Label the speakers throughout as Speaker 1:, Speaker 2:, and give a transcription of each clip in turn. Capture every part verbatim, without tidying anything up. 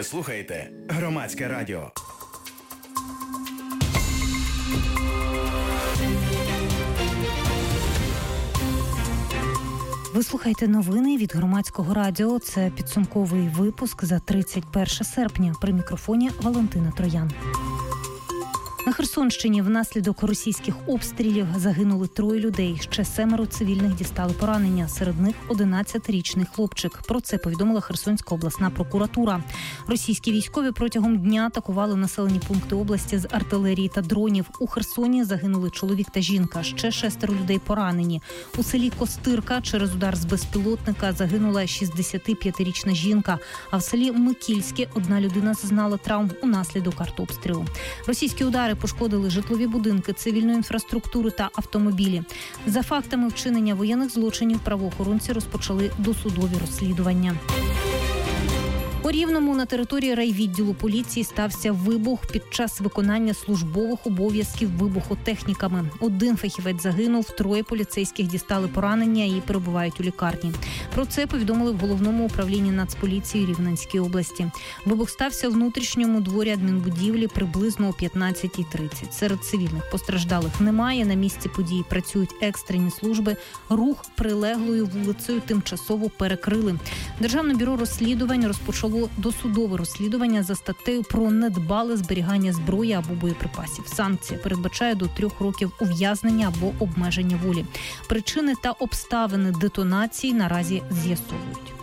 Speaker 1: Ви слухаєте Громадське радіо.
Speaker 2: Ви слухаєте новини від Громадського радіо. Це підсумковий випуск за тридцять перше серпня. При мікрофоні Валентина Троян. На Херсонщині внаслідок російських обстрілів загинули троє людей. Ще семеро цивільних дістали поранення. Серед них одинадцятирічний хлопчик. Про це повідомила Херсонська обласна прокуратура. Російські військові протягом дня атакували населені пункти області з артилерії та дронів. У Херсоні загинули чоловік та жінка. Ще шестеро людей поранені. У селі Костирка через удар з безпілотника загинула шістдесятип'ятирічна жінка. А в селі Микільське одна людина зазнала травм унаслідок артобстрілу. Російські удари пошкодили житлові будинки, цивільну інфраструктуру та автомобілі. За фактами вчинення воєнних злочинів правоохоронці розпочали досудові розслідування. У Рівному на території райвідділу поліції стався вибух під час виконання службових обов'язків вибухотехніками. Один фахівець загинув, троє поліцейських дістали поранення і перебувають у лікарні. Про це повідомили в Головному управлінні Нацполіції Рівненської області. Вибух стався у внутрішньому дворі адмінбудівлі приблизно о п'ятнадцятій тридцять. Серед цивільних постраждалих немає. На місці події працюють екстрені служби. Рух прилеглою вулицею тимчасово перекрили. Державне бюро розслідувань розпочало досудове розслідування за статтею про недбале зберігання зброї або боєприпасів. Санкція передбачає до трьох років ув'язнення або обмеження волі. Причини та обставини детонації наразі з'ясовують.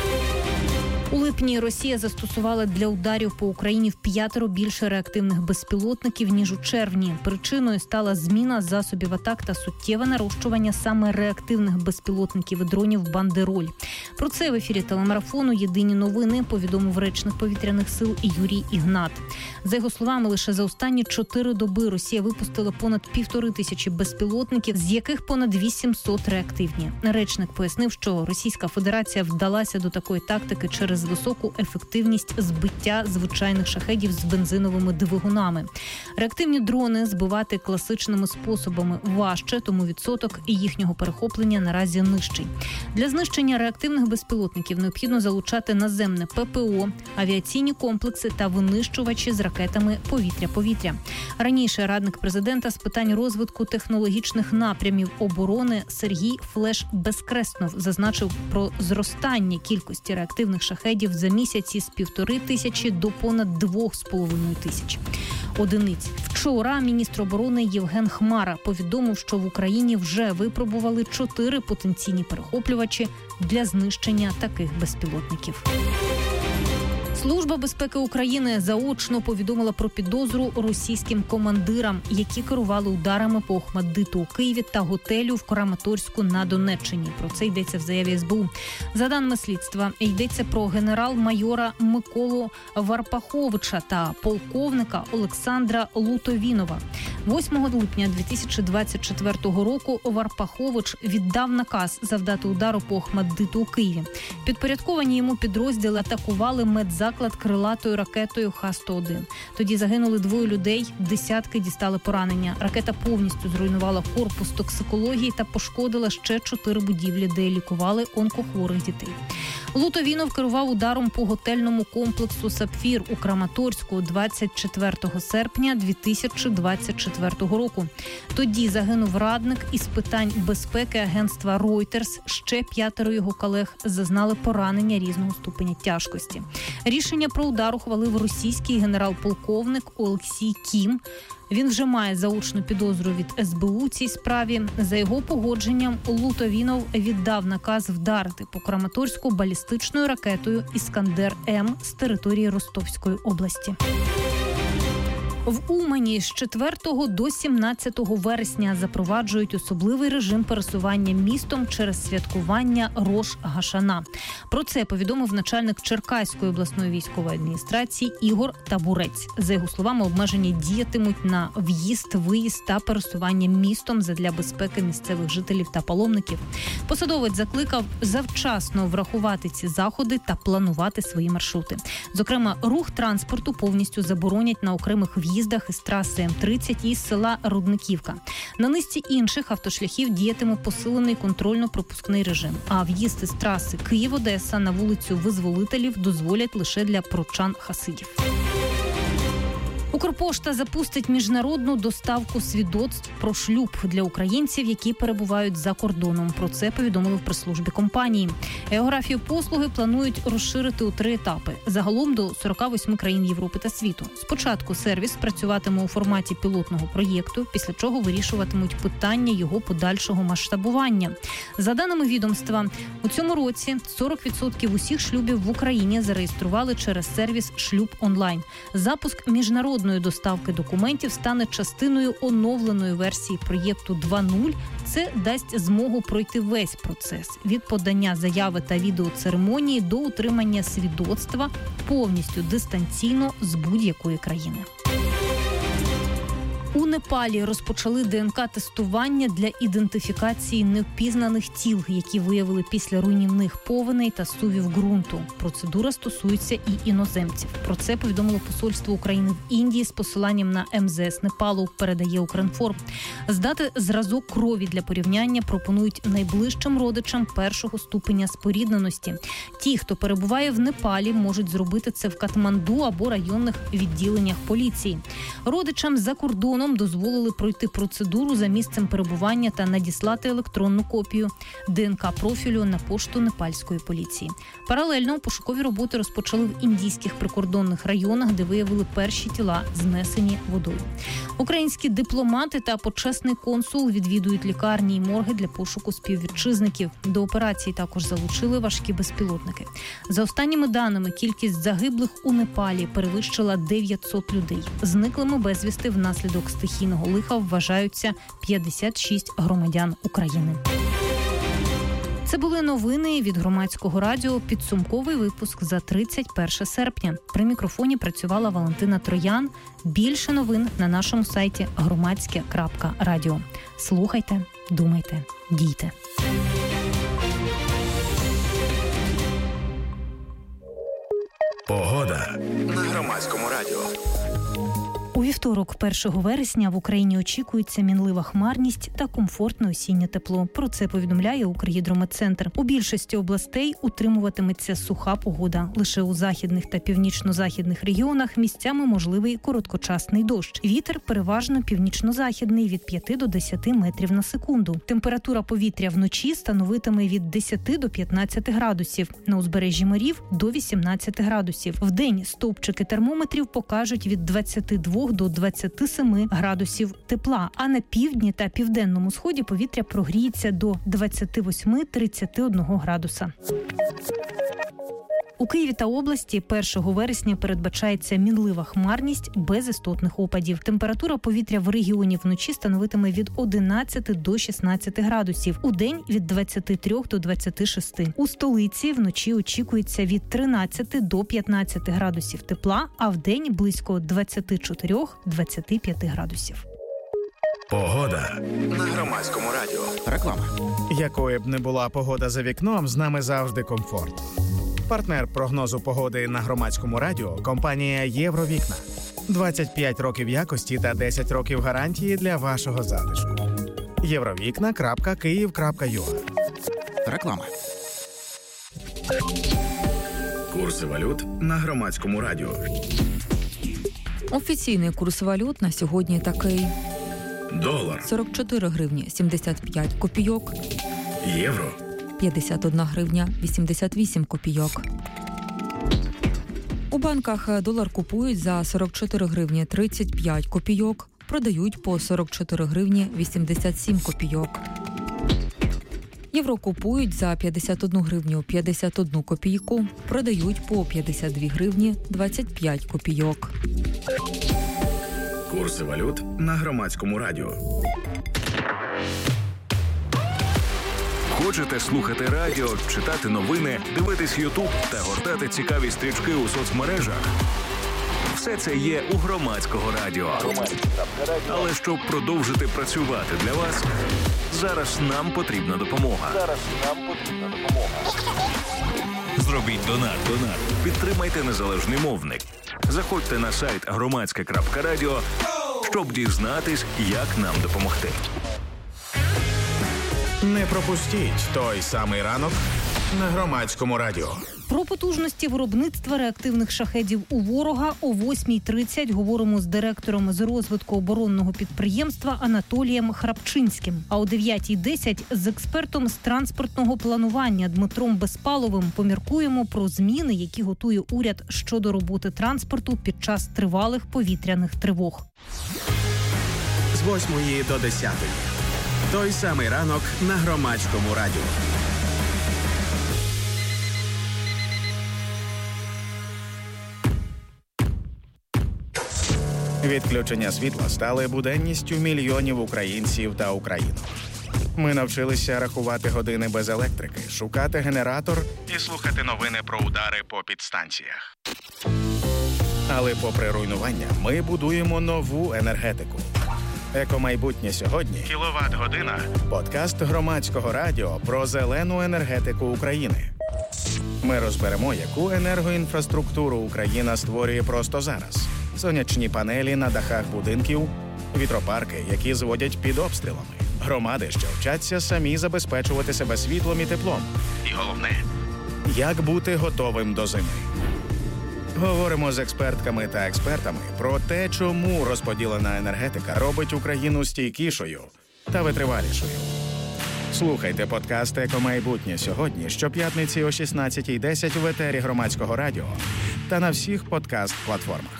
Speaker 2: У липні Росія застосувала для ударів по Україні в п'ятеро більше реактивних безпілотників, ніж у червні. Причиною стала зміна засобів атак та суттєве нарощування саме реактивних безпілотників і дронів «Бандероль». Про це в ефірі телемарафону «Єдині новини» повідомив речник повітряних сил Юрій Ігнат. За його словами, лише за останні чотири доби Росія випустила понад півтори тисячі безпілотників, з яких понад вісімсот реактивні. Речник пояснив, що Російська Федерація вдалася до такої тактики через високу ефективність збиття звичайних шахедів з бензиновими двигунами. Реактивні дрони збивати класичними способами важче, тому відсоток їхнього перехоплення наразі нижчий. Для знищення реактивних безпілотників необхідно залучати наземне ППО, авіаційні комплекси та винищувачі з ракетами повітря-повітря. Раніше радник президента з питань розвитку технологічних напрямів оборони Сергій Флеш-Безкреснов зазначив про зростання кількості реактивних шахедів за місяці з півтори тисячі до понад двох з половиною тисяч одиниць. Вчора міністр оборони Євген Хмара повідомив, що в Україні вже випробували чотири потенційні перехоплювачі для знищення таких безпілотників. Служба безпеки України заочно повідомила про підозру російським командирам, які керували ударами по Охмаддиту у Києві та готелю в Краматорську на Донеччині. Про це йдеться в заяві ес бе у. За даними слідства, йдеться про генерал-майора Миколу Варпаховича та полковника Олександра Лутовінова. восьмого липня дві тисячі двадцять четвертого року Варпахович віддав наказ завдати удару по Охмаддиту у Києві. Підпорядковані йому підрозділи атакували медзаклад крилатою ракетою Х сто один. Тоді загинули двоє людей, десятки дістали поранення. Ракета повністю зруйнувала корпус токсикології та пошкодила ще чотири будівлі, де лікували онкохворих дітей. Лутовінов керував ударом по готельному комплексу «Сапфір» у Краматорську двадцять четвертого серпня дві тисячі двадцять четвертого року. Тоді загинув радник із питань безпеки агентства Reuters. Ще п'ятеро його колег зазнали поранення різного ступеня тяжкості. Рішення про удар ухвалив російський генерал-полковник Олексій Кім. Він вже має заочну підозру від ес бе у у цій справі. За його погодженням Лутовінов віддав наказ вдарити по Краматорську балістичною ракетою «Іскандер-М» з території Ростовської області. В Умані з четвертого до сімнадцятого вересня запроваджують особливий режим пересування містом через святкування Рош-Гашана. Про це повідомив начальник Черкаської обласної військової адміністрації Ігор Табурець. За його словами, обмеження діятимуть на в'їзд, виїзд та пересування містом задля безпеки місцевих жителів та паломників. Посадовець закликав завчасно врахувати ці заходи та планувати свої маршрути. Зокрема, рух транспорту повністю заборонять на окремих в'їздах в'їздах із траси Ем тридцять і з села Рудниківка. На низці інших автошляхів діятиме посилений контрольно-пропускний режим, а в'їзд із траси Київ-Одеса на вулицю Визволителів дозволять лише для прочан-хасидів. Укрпошта запустить міжнародну доставку свідоцтв про шлюб для українців, які перебувають за кордоном. Про це повідомили в прес-службі компанії. Географію послуги планують розширити у три етапи. Загалом до сорока восьми країн Європи та світу. Спочатку сервіс працюватиме у форматі пілотного проєкту, після чого вирішуватимуть питання його подальшого масштабування. За даними відомства, у цьому році сорок відсотків усіх шлюбів в Україні зареєстрували через сервіс «Шлюб онлайн». Запуск міжнародної доставки документів стане частиною оновленої версії проєкту два нуль. Це дасть змогу пройти весь процес – від подання заяви та відеоцеремонії до утримання свідоцтва повністю дистанційно з будь-якої країни. У Непалі розпочали ДНК-тестування для ідентифікації невпізнаних тіл, які виявили після руйнівних повеней та сувів ґрунту. Процедура стосується і іноземців. Про це повідомило посольство України в Індії з посиланням на Ем Зе Ес Непалу, передає Укрінформ. Здати зразок крові для порівняння пропонують найближчим родичам першого ступеня спорідненості. Ті, хто перебуває в Непалі, можуть зробити це в Катманду або районних відділеннях поліції. Родичам за кордоном дозволили пройти процедуру за місцем перебування та надіслати електронну копію ДНК-профілю на пошту непальської поліції. Паралельно пошукові роботи розпочали в індійських прикордонних районах, де виявили перші тіла, знесені водою. Українські дипломати та почесний консул відвідують лікарні і морги для пошуку співвітчизників. До операції також залучили важкі безпілотники. За останніми даними, кількість загиблих у Непалі перевищила дев'ятсот людей. Зниклими безвісти внаслідок стихійного лиха вважаються п'ятдесят шість громадян України. Це були новини від Громадського радіо. Підсумковий випуск за тридцять перше серпня. При мікрофоні працювала Валентина Троян. Більше новин на нашому сайті громадське крапка радіо. Слухайте, думайте, дійте.
Speaker 1: Погода на Громадському радіо.
Speaker 2: У вівторок, першого вересня, в Україні очікується мінлива хмарність та комфортне осіннє тепло. Про це повідомляє Укргідрометцентр. У більшості областей утримуватиметься суха погода. Лише у західних та північно-західних регіонах місцями можливий короткочасний дощ. Вітер переважно північно-західний від п'яти до десяти метрів на секунду. Температура повітря вночі становитиме від десяти до п'ятнадцяти градусів. На узбережжі морів – до вісімнадцяти градусів. Вдень стовпчики термометрів покажуть від двадцяти двох до двадцяти семи градусів тепла, а на півдні та південному сході повітря прогріється до двадцяти восьми - тридцяти одного градуса. У Києві та області першого вересня передбачається мінлива хмарність без істотних опадів. Температура повітря в регіоні вночі становитиме від одинадцяти до шістнадцяти градусів. Удень – від двадцяти трьох до двадцяти шести. У столиці вночі очікується від тринадцяти до п'ятнадцяти градусів тепла, а вдень – близько двадцяти чотирьох - двадцяти п'яти градусів.
Speaker 1: Погода на Громадському радіо.
Speaker 3: Реклама.
Speaker 4: Якою б не була погода за вікном, з нами завжди комфорт. Партнер прогнозу погоди на Громадському радіо – компанія «Євровікна». двадцять п'ять років якості та десять років гарантії для вашого затишку. євровікна крапка київ крапка ю а.
Speaker 3: Реклама.
Speaker 1: Курси валют на Громадському радіо.
Speaker 5: Офіційний курс валют на сьогодні такий.
Speaker 1: Долар
Speaker 5: сорок чотири гривні сімдесят п'ять копійок.
Speaker 1: Євро
Speaker 5: п'ятдесят одна гривня вісімдесят вісім копійок. У банках долар купують за сорок чотири гривні тридцять п'ять копійок, продають по сорок чотири гривні вісімдесят сім копійок. Євро купують за п'ятдесят одну гривню п'ятдесят одну копійку, продають по п'ятдесят дві гривні двадцять п'ять копійок.
Speaker 1: Курси валют на Громадському радіо.
Speaker 6: Хочете слухати радіо, читати новини, дивитись Ютуб та гортати цікаві стрічки у соцмережах? Все це є у Громадського радіо. Але щоб продовжити працювати для вас, зараз нам потрібна допомога. Зараз нам потрібна допомога. Зробіть донат. Донат. Підтримайте незалежний мовник. Заходьте на сайт громадське крапка радіо, щоб дізнатись, як нам допомогти.
Speaker 4: Не пропустіть той самий ранок на Громадському радіо.
Speaker 2: Про потужності виробництва реактивних шахедів у ворога о восьмій тридцять говоримо з директором з розвитку оборонного підприємства Анатолієм Храпчинським. А о дев'ятій десять з експертом з транспортного планування Дмитром Безпаловим поміркуємо про зміни, які готує уряд щодо роботи транспорту під час тривалих повітряних тривог.
Speaker 1: З восьмої до десятої. Той самий ранок на Громадському радіо.
Speaker 4: Відключення світла стали буденністю мільйонів українців та українок. Ми навчилися рахувати години без електрики, шукати генератор і слухати новини про удари по підстанціях. Але попри руйнування, ми будуємо нову енергетику. Екомайбутнє сьогодні – кіловат-година. Подкаст Громадського радіо про зелену енергетику України. Ми розберемо, яку енергоінфраструктуру Україна створює просто зараз. Сонячні панелі на дахах будинків, вітропарки, які зводять під обстрілами, громади, що вчаться самі забезпечувати себе світлом і теплом. І головне – як бути готовим до зими. Говоримо з експертками та експертами про те, чому розподілена енергетика робить Україну стійкішою та витривалішою. Слухайте подкаст «Екомайбутнє» сьогодні, щоп'ятниці о шістнадцятій десять в етері Громадського радіо та на всіх подкаст-платформах.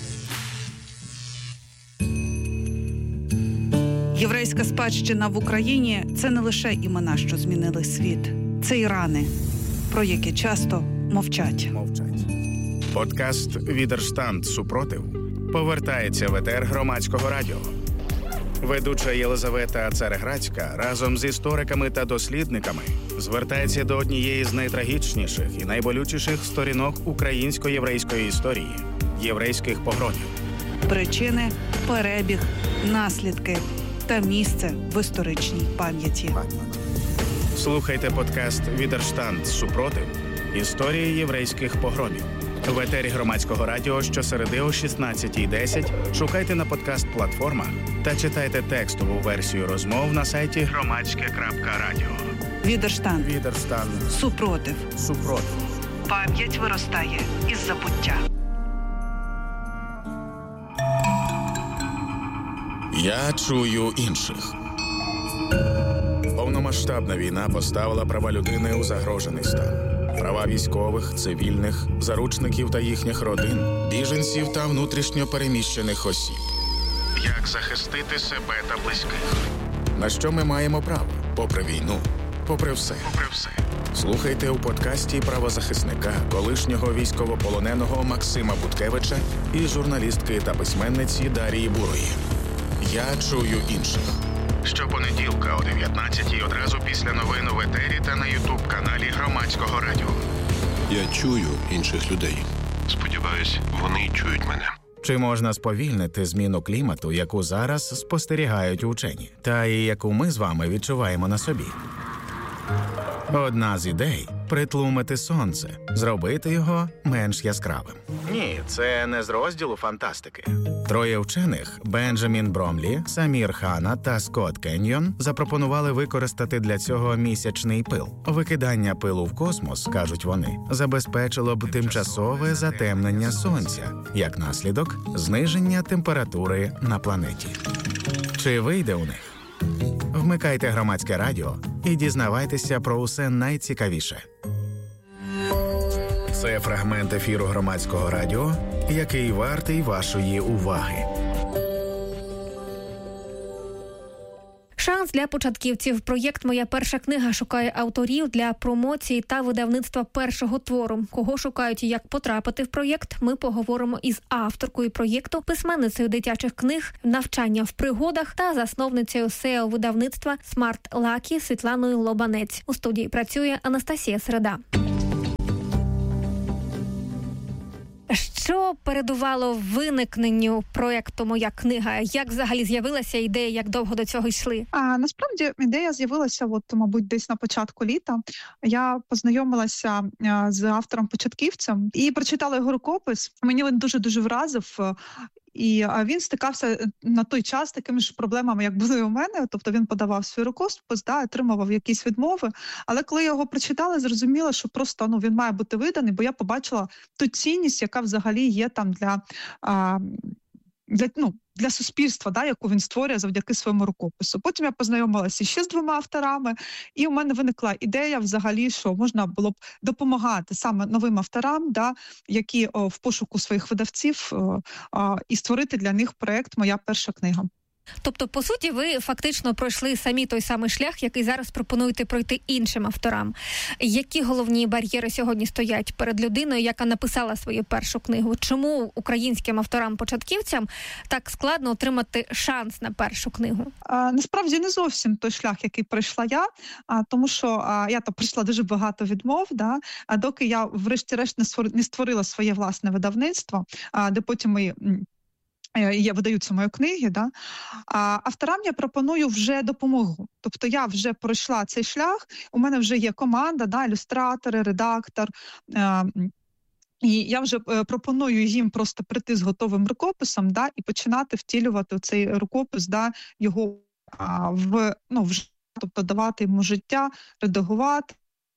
Speaker 3: Єврейська спадщина в Україні – це не лише імена, що змінили світ. Це і рани, про які часто мовчать.
Speaker 4: Мовчать. Подкаст «Відерштанд. Супротив» повертається в етер Громадського радіо. Ведуча Єлизавета Цареградська разом з істориками та дослідниками звертається до однієї з найтрагічніших і найболючіших сторінок українсько-єврейської історії – єврейських погромів.
Speaker 3: Причини, перебіг, наслідки та місце в історичній пам'яті.
Speaker 4: Слухайте подкаст «Відерштанд. Супротив. Історії єврейських погромів». В етері Громадського радіо щосереди о шістнадцятій десять шукайте на подкаст-платформах та читайте текстову версію розмов на сайті громадське крапка радіо.
Speaker 3: Відерштанд.
Speaker 4: Відерштанд.
Speaker 3: Супротив.
Speaker 4: Супротив.
Speaker 3: Пам'ять виростає із забуття.
Speaker 4: Я чую інших. Повномасштабна війна поставила права людини у загрожений стан. Права військових, цивільних, заручників та їхніх родин, біженців та внутрішньо переміщених осіб. Як захистити себе та близьких? На що ми маємо право? Попри війну, попри все. Попри все. Слухайте у подкасті правозахисника, колишнього військовополоненого Максима Буткевича і журналістки та письменниці Дарії Бурої. Я чую інших. Щопонеділка о дев'ятнадцятій одразу після новин в етері та на ютуб-каналі Громадського радіо.
Speaker 7: Я чую інших людей. Сподіваюсь, вони чують мене.
Speaker 4: Чи можна сповільнити зміну клімату, яку зараз спостерігають учені, та і яку ми з вами відчуваємо на собі? Одна з ідей – притлумити сонце, зробити його менш яскравим. Ні, це не з розділу фантастики. Троє вчених – Бенджамін Бромлі, Самір Хана та Скотт Кеньйон – запропонували використати для цього місячний пил. Викидання пилу в космос, кажуть вони, забезпечило б тимчасове затемнення сонця, як наслідок – зниження температури на планеті. Чи вийде у них? Вмикайте Громадське радіо і дізнавайтеся про усе найцікавіше. Це фрагмент ефіру Громадського радіо, який вартий вашої уваги.
Speaker 8: Шанс для початківців. Проєкт «Моя перша книга» шукає авторів для промоції та видавництва першого твору. Кого шукають і як потрапити в проєкт, ми поговоримо із авторкою проєкту, письменницею дитячих книг, навчання в пригодах та засновницею сео-видавництва Smart Lucky Світланою Лобанець. У студії працює Анастасія Середа. Що передувало виникненню проєкту «Моя книга»? Як взагалі з'явилася ідея, як довго до цього йшли?
Speaker 9: А, насправді ідея з'явилася, от, мабуть, десь на початку літа. Я познайомилася а, з автором-початківцем і прочитала його рукопис. Мені він дуже-дуже вразив. І він стикався на той час з такими ж проблемами, як були у мене. Тобто він подавав свій рукопис, да, отримував якісь відмови. Але коли я його прочитала, зрозуміла, що просто ну, він має бути виданий, бо я побачила ту цінність, яка взагалі є там для... А, Для, ну, для суспільства, да, яку він створює завдяки своєму рукопису. Потім я познайомилася ще з двома авторами, і у мене виникла ідея взагалі, що можна було б допомагати саме новим авторам, да, які о, в пошуку своїх видавців о, о, і створити для них проєкт «Моя перша книга».
Speaker 8: Тобто, по суті, ви фактично пройшли самі той самий шлях, який зараз пропонуєте пройти іншим авторам. Які головні бар'єри сьогодні стоять перед людиною, яка написала свою першу книгу? Чому українським авторам-початківцям так складно отримати шанс на першу книгу?
Speaker 9: А, насправді не зовсім той шлях, який пройшла я, а, тому що а, я там пройшла дуже багато відмов, да, а доки я врешті-решт не, створ, не створила своє власне видавництво, а, де потім ми... Я видаються мої книги, да? А авторам я пропоную вже допомогу. Тобто я вже пройшла цей шлях, у мене вже є команда, да, ілюстратори, редактор, е- і я вже е- пропоную їм просто прийти з готовим рукописом, да, і починати втілювати цей рукопис, да, його а, в, ну, в, тобто давати йому життя, редагувати,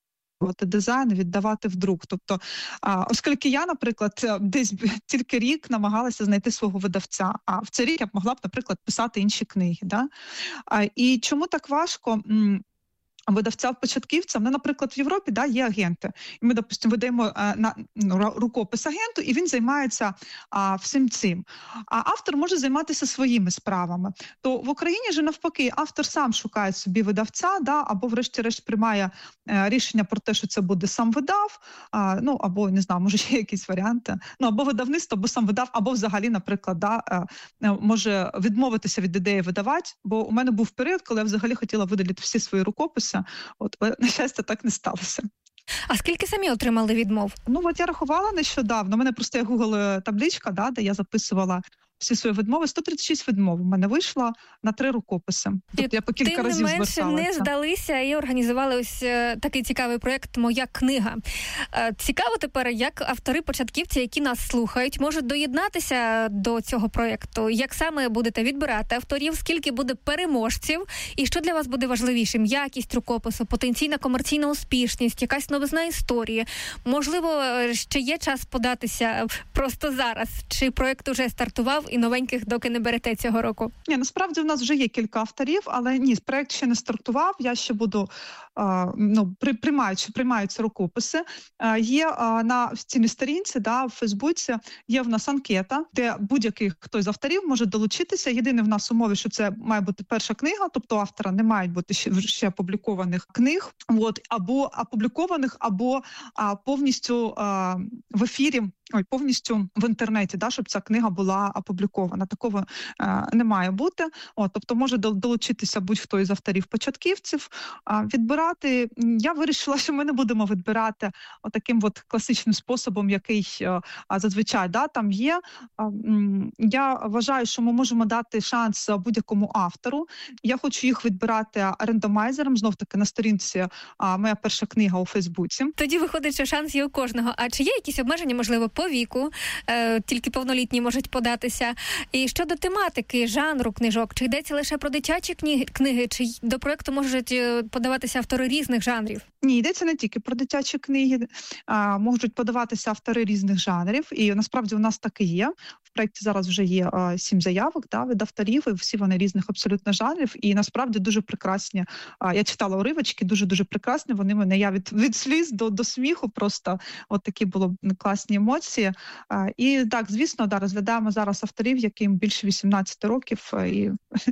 Speaker 9: дизайн, віддавати в друк. Тобто, а, оскільки я, наприклад, десь тільки рік намагалася знайти свого видавця, а в цей рік я б могла б, наприклад, писати інші книги. Да? А, і чому так важко м- видавцям-початківцям? Ну, наприклад, в Європі, да, є агенти. І ми, допустимо, видаємо а, на ну, рукопис агенту, і він займається а, всім цим. А автор може займатися своїми справами. То в Україні же навпаки, автор сам шукає собі видавця, да, або врешті-решт приймає а, рішення про те, що це буде сам видав, а, ну, або, не знаю, може ще якісь варіанти. Ну, або видавництво, або сам видав, або взагалі, наприклад, да, а, може відмовитися від ідеї видавати, бо у мене був період, коли я взагалі хотіла видалити всі свої рукописи. От, але, на щастя, так не сталося.
Speaker 8: А скільки самі отримали відмов?
Speaker 9: Ну, от я рахувала нещодавно. У мене просто є Google табличка, да, де я записувала всі свої відмови. сто тридцять шість відмов у мене вийшло на три рукописи. Тобто я по кілька
Speaker 8: Тим
Speaker 9: разів
Speaker 8: не менше
Speaker 9: зверталася.
Speaker 8: Не здалися і організували ось такий цікавий проєкт «Моя книга». Цікаво тепер, як автори-початківці, які нас слухають, можуть доєднатися до цього проєкту. Як саме будете відбирати авторів, скільки буде переможців, і що для вас буде важливішим? Якість рукопису, потенційна комерційна успішність, якась новизна історії. Можливо, ще є час податися просто зараз? Чи проєкт уже стартував і новеньких доки не берете цього року?
Speaker 9: Ні, насправді в нас вже є кілька авторів, але ні, проєкт ще не стартував. Я ще буду, а, ну, при, приймаючи, приймаються рукописи. А, є а, на офіційній сторінці, да, в Фейсбуці, є в нас анкета, де будь-який хто з авторів може долучитися. Єдине в нас умови, що це має бути перша книга, тобто автора не мають бути ще, ще опублікованих книг, от, або опублікованих, або а, повністю а, в ефірі, ой, повністю в інтернеті, да, щоб ця книга була опублікована. Такого е, не має бути. О, тобто може долучитися будь-хто із авторів-початківців. А, відбирати, я вирішила, що ми не будемо відбирати отаким от класичним способом, який е, зазвичай да, там є. А, м, я вважаю, що ми можемо дати шанс будь-якому автору. Я хочу їх відбирати рандомайзером, знов-таки на сторінці а, «Моя перша книга» у Фейсбуці.
Speaker 8: Тоді виходить, що шанс є у кожного. А чи є якісь обмеження, можливо, по віку? Е, тільки повнолітні можуть податися. І щодо тематики, жанру книжок, чи йдеться лише про дитячі книги, книги, чи до проєкту можуть подаватися автори різних жанрів?
Speaker 9: Ні, йдеться не тільки про дитячі книги, а, можуть подаватися автори різних жанрів, і насправді у нас так і є. В проєкті зараз вже є а, сім заявок да, від авторів, і всі вони різних абсолютно жанрів, і насправді дуже прекрасні. А, я читала уривочки, дуже-дуже прекрасні, вони мене, я від, від сліз до, до сміху, просто от такі були класні емоції. А, і так, звісно, да, розглядаємо зараз авторів, яким більше вісімнадцять років, і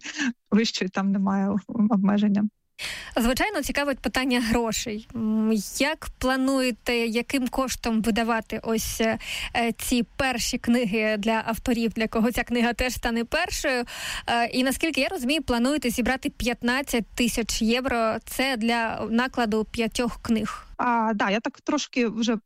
Speaker 9: вище там немає обмеження.
Speaker 8: Звичайно, цікавить питання грошей. Як плануєте, яким коштом видавати ось е, ці перші книги для авторів, для кого ця книга теж стане першою? Е, і наскільки я розумію, плануєте зібрати п'ятнадцять тисяч євро. Це для накладу п'ятьох книг.
Speaker 9: А, да, я так трошки вже